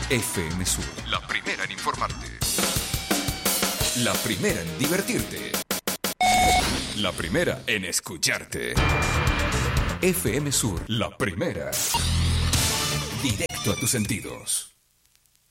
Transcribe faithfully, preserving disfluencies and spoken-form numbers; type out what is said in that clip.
F M Sur, la primera en informarte. La primera en divertirte. La primera en escucharte. F M Sur, la primera. Directo a tus sentidos.